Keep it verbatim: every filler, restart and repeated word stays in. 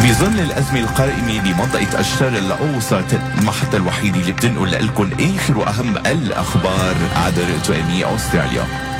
في ظل الأزمة القائمة بمنطقة الشرق الأوسط، المحطة الوحيدة اللي بتنقل لكم آخر وأهم الأخبار عبر راديو أستراليا.